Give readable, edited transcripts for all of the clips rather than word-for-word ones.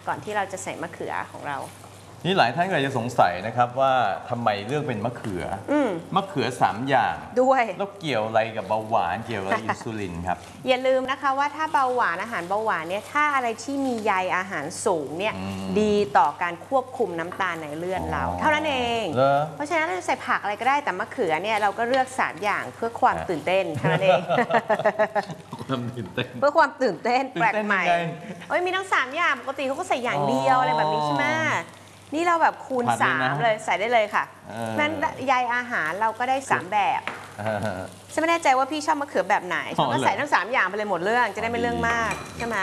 ก่อนที่เราจะใส่มะเขือของเรานี่หลายท่านก็อาจจะสงสัยนะครับว่าทำไมเลือกเป็นมะเขือมะเขือ3 อย่างด้วยแล้วเกี่ยวอะไรกับเบาหวานเกี่ยวกับอินซูลินครับอย่าลืมนะคะว่าถ้าเบาหวานอาหารเบาหวานเนี่ยถ้าอะไรที่มีใยอาหารสูงเนี่ยดีต่อการควบคุมน้ำตาลในเลือดเราเท่านั้นเองเพราะฉะนั้นเราใส่ผักอะไรก็ได้แต่มะเขือเนี่ยเราก็เลือก3 อย่างเพื่อความตื่นเต้นเท่านั้นเองความตื่นเต้นเพื่อความตื่นเต้นแปลกใหม่มีทั้ง3 อย่างปกติเขาก็ใส่อย่างเดียวอะไรแบบนี้ใช่ไหมนี่เราแบบคูณ3เลยใส่ได้เลยค่ะนั้นใยอาหารเราก็ได้3 แบบฉันไม่แน่ใจว่าพี่ชอบมะเขือแบบไหนฉันก็ใส่ทั้ง3 อย่างไปเลยหมดเรื่องจะได้ไม่เรื่องมากใช่ไหม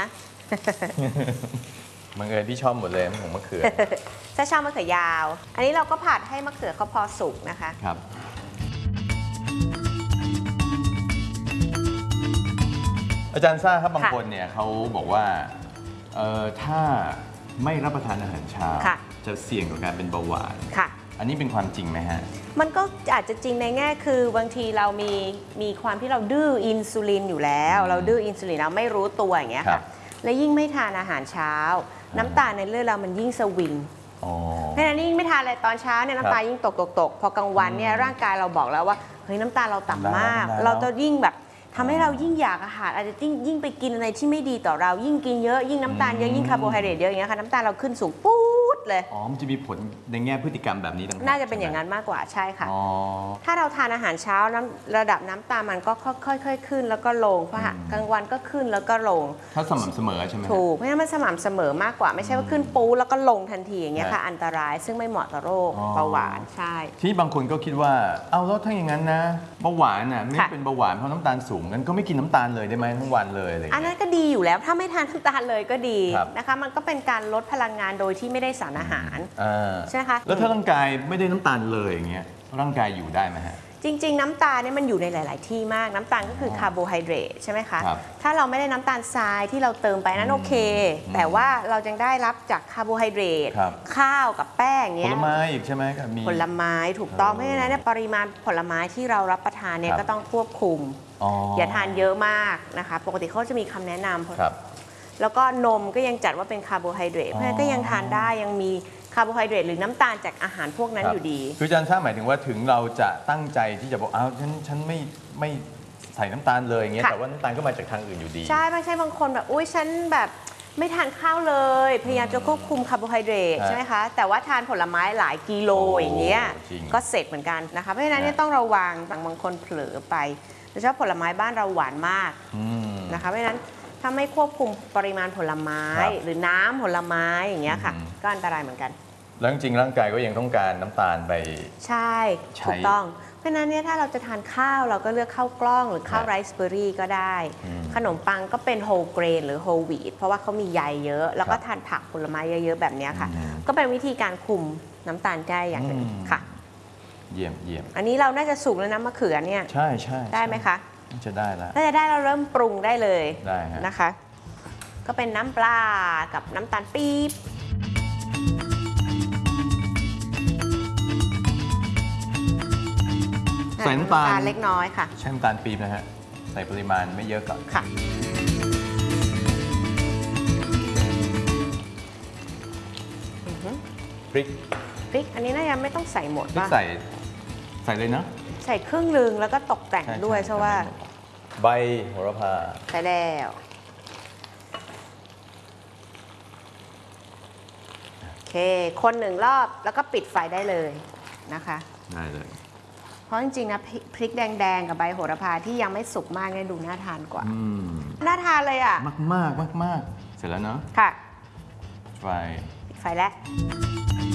บังเอิญพี่ชอบหมดเลยของมะเขือถ้าชอบมะเขือยาวอันนี้เราก็ผัดให้มะเขือเขาพอสุกนะคะครับอาจารย์ซ่าครับบางคนเนี่ยเขาบอกว่าถ้าไม่รับประทานอาหารเช้าจะเสี่ยงต่อการเป็นเบาหวานอันนี้เป็นความจริงไหมฮะมันก็อาจจะจริงในแง่คือบางทีเรามีความที่เราดื้ออินซูลินอยู่แล้วเราดื้ออินซูลินเราไม่รู้ตัวอย่างเงี้ยค่ะและยิ่งไม่ทานอาหารเช้าน้ำตาลในเลือดเรามันยิ่งสวิงเพราะฉะนั้นยิ่งไม่ทานอะไรตอนเช้าเนี่ยน้ำตาลยิ่งตกพอกลางวันเนี่ยร่างกายเราบอกแล้วว่าเฮ้ยน้ำตาลเราต่ำมากเราจะยิ่งแบบทำให้เรายิ่งอยากอาหารอาจจะยิ่งไปกินอะไรที่ไม่ดีต่อเรายิ่งกินเยอะยิ่งน้ำตาลเยอะยิ่งคาร์โบไฮเดรตเยอะอย่างเงี้ยค่ะน้ำตาลเราขึ้นสูงปุ๊ดเลยมันจะมีผลในแง่พฤติกรรมแบบนี้ต่างๆน่าจะเป็นอย่างนั้นมากกว่าใช่ค่ะถ้าเราทานอาหารเช้าระดับน้ำตาลมันก็ค่อยๆขึ้นแล้วก็ลงเพราะกลางวันก็ขึ้นแล้วก็ลงถ้าสม่ำเสมอใช่ไหมถูกเพราะฉะนั้นมันสม่ำเสมอมากกว่าไม่ใช่ว่าขึ้นปูแล้วก็ลงทันทีอย่างเงี้ยค่ะอันตรายซึ่งไม่เหมาะต่อโรคเบาหวานใช่ที่บางคนก็คิดว่าเอาแล้วถ้าอย่างนั้นนะเบาหวานน่ะไม่เป็นเบาหวานเพราะน้ำตาลสูงงั้นก็ไม่กินน้ำตาลเลยได้ไหมทั้งวันเลยอะไรอันนั้นก็ดีอยู่แล้วถ้าไม่ทานน้ำตาลเลยก็ดีนะคะมันก็เป็นการลดพลังงานโดยที่ไม่ได้สารอาหารใช่ไหมคะแล้วถ้าร่างกายไม่ได้น้ำตาลเลยอย่างเงี้ยร่างกายอยู่ได้ไหมฮะจริงๆน้ำตาลเนี่ยมันอยู่ในหลายๆที่มากน้ำตาลก็คือคาร์โบไฮเดรตใช่ไหมคะถ้าเราไม่ได้น้ำตาลทรายที่เราเติมไปนั้นโอเคแต่ว่าเรายังได้รับจากคาร์โบไฮเดรตข้าวกับแป้งเงี้ยผลไม้อีกใช่ไหมมีผลไม้ถูกต้องเพราะฉะนั้นปริมาณผลไม้ที่เรารับประทานเนี่ยก็ต้องควบคุมอย่าทานเยอะมากนะคะปกติเขาจะมีคำแนะนำแล้วก็นมก็ยังจัดว่าเป็นคาร์โบไฮเดรตเพราะฉะนั้นก็ยังทานได้ยังมีคาร์โบไฮเดรตหรือน้ำตาลจากอาหารพวกนั้นอยู่ดีคืออาจารย์ทราบหมายถึงว่าถึงเราจะตั้งใจที่จะบอกฉันไม่ใส่น้ำตาลเลยอย่างเงี้ยแต่ว่าน้ำตาลก็มาจากทางอื่นอยู่ดีใช่ไม่ใช่บางคนแบบอุ้ยฉันแบบไม่ทานข้าวเลยพยายามจะควบคุมคาร์โบไฮเดรตใช่ไหมคะแต่ว่าทานผลไม้หลายกิโลอย่างเงี้ยก็เสร็จเหมือนกันนะคะเพราะฉะนั้นต้องระวังบางคนเผลอไปโดยเฉพาะผลไม้บ้านเราหวานมากนะคะเพราะฉะนั้นถ้าไม่ควบคุมปริมาณผลไม้หรือน้ำผลไม้อย่างเงี้ยค่ะก็อันตรายเหมือนกันแล้วจริงร่างกายก็ยังต้องการน้ำตาลไปใช่ถูกต้องเพราะฉะนั้นเนี่ยถ้าเราจะทานข้าวเราก็เลือกข้าวกล้องหรือข้าวไรซ์เบอร์รี่ก็ได้ขนมปังก็เป็นโฮลเกรนหรือโฮลวีทเพราะว่าเขามีใยเยอะแล้วก็ทานผักผลไม้เยอะๆแบบนี้ค่ะก็เป็นวิธีการคุมน้ำตาลได้อย่างหนึ่งค่ะเยี่ยมอันนี้เราน่าจะสุกแล้วนะมะเขือเนี่ยใช่ได้ไหมคะจะได้แล้วถ้าจะได้เราเริ่มปรุงได้เลยได้นะคะก็เป็นน้ำปลากับน้ำตาลปี๊บใส่น้ำตาลเล็กน้อยค่ะใช้น้ำตาลปี๊บนะฮะใส่ปริมาณไม่เยอะก่อนค่ะพริกอันนี้น่าจะไม่ต้องใส่หมดป่ะใส่เลยเนาะใส่ครึ่งนึงแล้วก็ตกแต่งด้วยเพราะว่าใบโหระพาใส่แล้วโอเคคน1 รอบแล้วก็ปิดไฟได้เลยนะคะได้เลยเพราะจริงๆนะพริกแดงๆกับใบโหระพาที่ยังไม่สุกมากเนี่ยดูน่าทานกว่าน่าทานเลยอ่ะมากเสร็จแล้วเนาะค่ะไฟปิดไฟแล้ว